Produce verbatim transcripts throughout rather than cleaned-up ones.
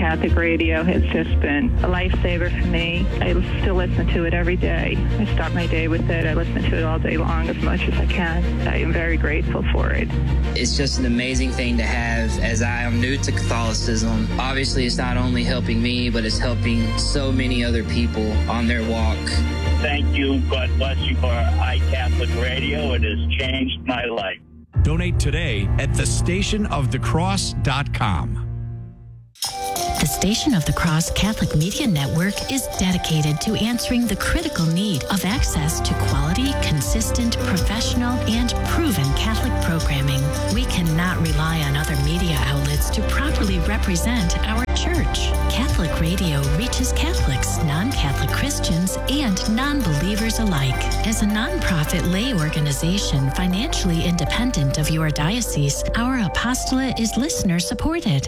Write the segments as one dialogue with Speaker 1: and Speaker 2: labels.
Speaker 1: Catholic radio has just been a lifesaver for me. I still listen to it every day. I start my day with it. I listen to it all day long as much as I can. I am very grateful for it.
Speaker 2: It's just an amazing thing to have as I am new to Catholicism. Obviously, it's not only helping me, but it's helping so many other people on their walk.
Speaker 3: Thank you. God bless you for iCatholic Radio. It has changed my life.
Speaker 4: Donate today at the station of the cross dot com.
Speaker 5: The Station of the Cross Catholic Media Network is dedicated to answering the critical need of access to quality, consistent, professional, and proven Catholic programming. We cannot rely on other media outlets to properly represent our church. Catholic radio reaches Catholics, non-Catholic Christians, and non-believers alike. As a nonprofit lay organization financially independent of your diocese, our apostolate is listener-supported.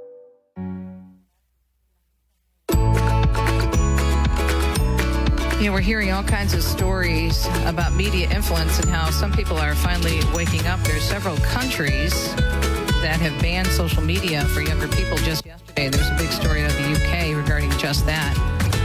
Speaker 6: You know, we're hearing all kinds of stories about media influence and how some people are finally waking up. There's several countries that have banned social media for younger people. Just yesterday, there was a big story out of the U K regarding just that.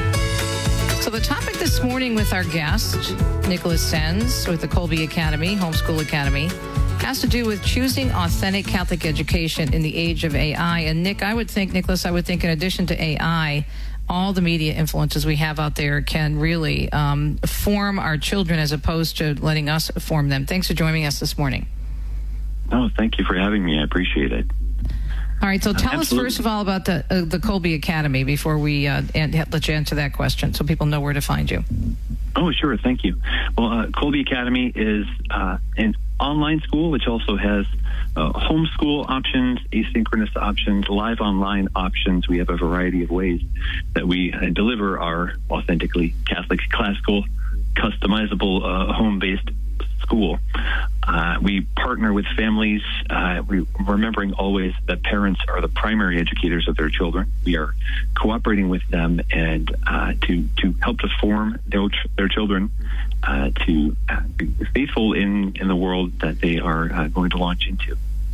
Speaker 6: So the topic this morning with our guest, Nicholas Sens with the Colby Academy, Homeschool Academy, has to do with choosing authentic Catholic education in the age of A I. And Nick, I would think, Nicholas, I would think in addition to A I, all the media influences we have out there can really um, form our children as opposed to letting us form them. Thanks for joining us this morning.
Speaker 7: Oh, thank you for having me. I appreciate it.
Speaker 6: All right, so tell
Speaker 7: uh,
Speaker 6: us first of all about the uh, the Colby Academy before we uh, and let you answer that question so people know where to find you.
Speaker 7: Oh, sure. Thank you. Well, uh, Colby Academy is uh, an online school which also has uh, homeschool options, asynchronous options, live online options. We have a variety of ways that we uh, deliver our authentically Catholic, classical, customizable, uh, home-based school. Uh, we partner with families, uh, we, remembering always that parents are the primary educators of their children. We are cooperating with them and uh, to to help to form their, their children uh, to uh, be faithful in, in the world that they are uh, going to launch into.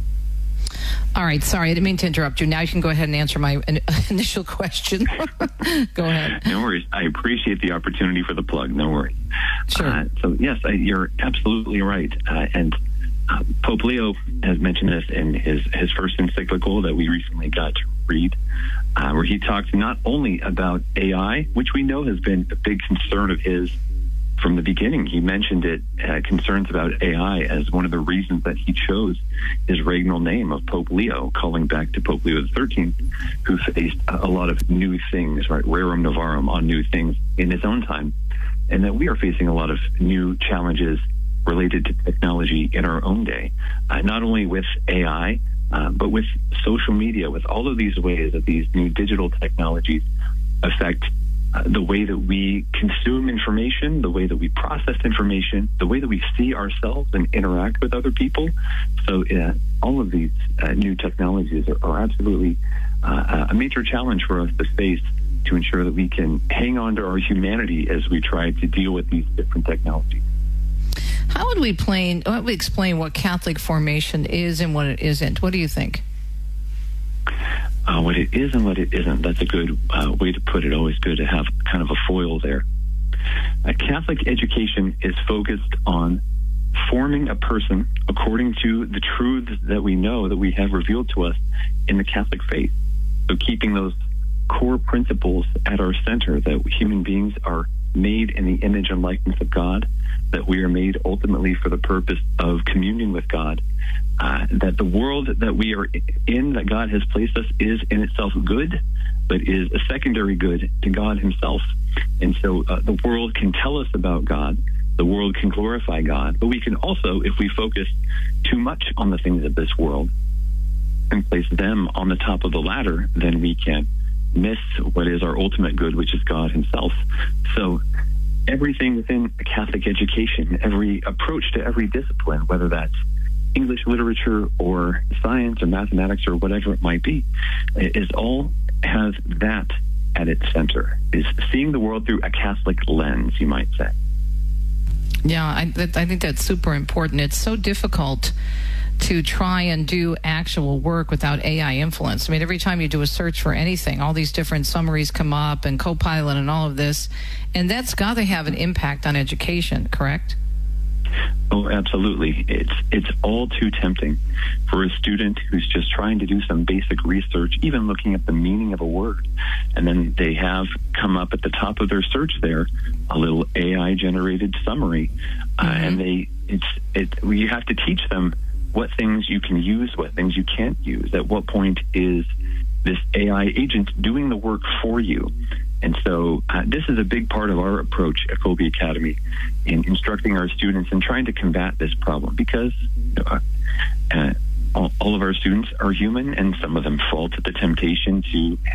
Speaker 6: All right. Sorry, I didn't mean to interrupt you. Now you can go ahead and answer my initial question. Go ahead.
Speaker 7: No worries. I appreciate the opportunity for the plug. No worries.
Speaker 6: Sure.
Speaker 7: Uh, so, yes, I, you're absolutely right. Uh, and uh, Pope Leo has mentioned this in his, his first encyclical that we recently got to read, uh, where he talks not only about A I, which we know has been a big concern of his from the beginning. He mentioned it, uh, concerns about A I, as one of the reasons that he chose his regnal name of Pope Leo, calling back to Pope Leo the thirteenth, who faced a lot of new things, right? Rerum novarum, on new things in his own time. And that we are facing a lot of new challenges related to technology in our own day, uh, not only with A I, uh, but with social media, with all of these ways that these new digital technologies affect Uh, the way that we consume information, the way that we process information, the way that we see ourselves and interact with other people. So uh, all of these uh, new technologies are, are absolutely uh, a major challenge for us to face to ensure that we can hang on to our humanity as we try to deal with these different technologies.
Speaker 6: How would we, plain, how would we explain what Catholic formation is and what it isn't? What do you think?
Speaker 7: Uh, what it is and what it isn't. That's a good uh, way to put it. Always good to have kind of a foil there. Uh, Catholic education is focused on forming a person according to the truths that we know that we have revealed to us in the Catholic faith. So keeping those core principles at our center, that human beings are made in the image and likeness of God, that we are made ultimately for the purpose of communion with God, uh, that the world that we are in, that God has placed us, is in itself good, but is a secondary good to God himself. And so uh, the world can tell us about God, the world can glorify God, but we can also, if we focus too much on the things of this world and place them on the top of the ladder, then we can miss what is our ultimate good, which is God himself. So everything within a Catholic education, every approach to every discipline, whether that's English literature or science or mathematics or whatever it might be, is all has that at its center, is seeing the world through a Catholic lens, you might say.
Speaker 6: Yeah, I, I think that's super important. It's so difficult to try and do actual work without A I influence. I mean, every time you do a search for anything, all these different summaries come up and Copilot and all of this, and that's got to have an impact on education, correct?
Speaker 7: Oh, absolutely. It's it's all too tempting for a student who's just trying to do some basic research, even looking at the meaning of a word, and then they have come up at the top of their search there a little A I-generated summary, uh, mm-hmm. and they it's it. You have to teach them what things you can use, what things you can't use. At what point is this A I agent doing the work for you? And so uh, this is a big part of our approach at Kolbe Academy in instructing our students and trying to combat this problem, because you know, uh, all, all of our students are human, and some of them fall to the temptation to